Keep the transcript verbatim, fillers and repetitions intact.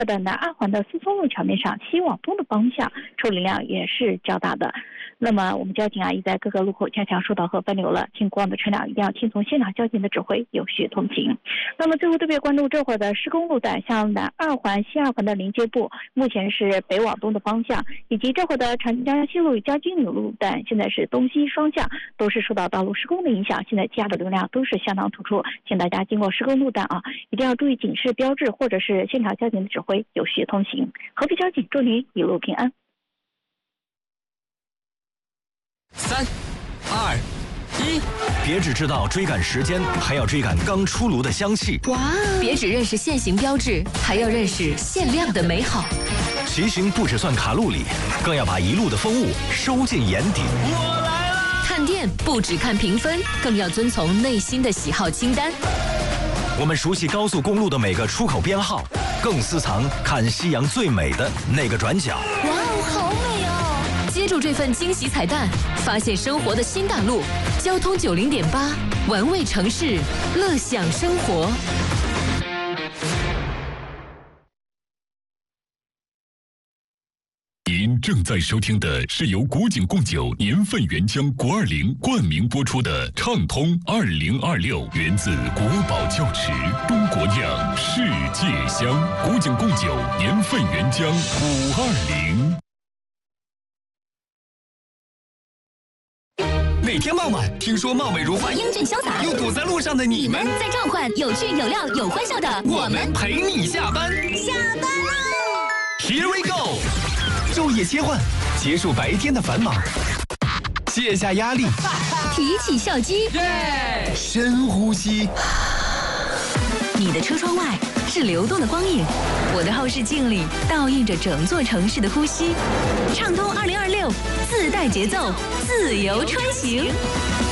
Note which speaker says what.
Speaker 1: 的南二环的思聪路桥面上西往东的方向车流量也是较大的。那么我们交警啊，已在各个路口加强疏导和分流了，请过往的车辆一定要听从现场交警的指挥，有序通行。那么最后特别关注这会儿的施工路段，像南二环、西二环的临街部，目前是北往东的方向，以及这会儿的长江西路与嘉金岭路段，现在是东西双向，都是受到道路施工的影响，现在积压的流量都是相当突出，请大家经过施工路段啊，一定要注意警示标志或者是现场交警的指挥，有序通行。合肥交警祝您一路平安。
Speaker 2: 三、二、一，
Speaker 3: 别只知道追赶时间，还要追赶刚出炉的香气。
Speaker 4: 哇！别只认识限行标志，还要认识限量的美好。
Speaker 3: 骑行不只算卡路里，更要把一路的风物收进眼底。
Speaker 2: 我来啦！
Speaker 4: 看店不只看评分，更要遵从内心的喜好清单。
Speaker 3: 我们熟悉高速公路的每个出口编号，更私藏看夕阳最美的那个转角。
Speaker 4: 哇哦，好美哦！接住这份惊喜彩蛋，发现生活的新大陆。交通九零点八，玩味城市，乐享生活。
Speaker 5: 您正在收听的是由古井贡酒年份原浆国二零冠名播出的畅通二零二六，源自国宝窖池，中国酿，世界香。古井贡酒年份原浆五二零。
Speaker 2: 每天傍晚，听说貌美如花、
Speaker 6: 英俊潇洒
Speaker 2: 又堵在路上的你们，
Speaker 6: 在召唤有趣、有料、有欢笑的
Speaker 2: 我们陪你下班。
Speaker 6: 下班喽
Speaker 2: ！Here we go！ 昼夜切换，结束白天的繁忙，卸下压力，
Speaker 6: 提起笑肌，
Speaker 2: 耶！深呼吸。
Speaker 4: 你的车窗外是流动的光影，我的后视镜里倒映着整座城市的呼吸。畅通二零二六，自带节奏，自由穿行。